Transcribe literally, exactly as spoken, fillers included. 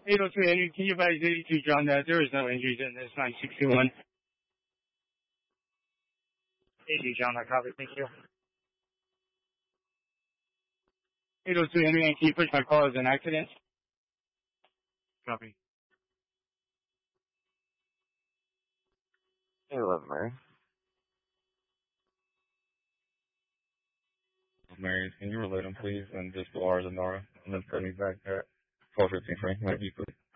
eight oh three Henry, can you advise eighty-two John that there is no injuries in this nine six two one? eighty-two John, I copy. Thank you. eight oh three Henry, can you push my call as an accident? Copy. eight eleven, Mary. Mary, can you relate them, please, and just Lars and Nora, and then put me back at twelve fifteen Frank, might be please.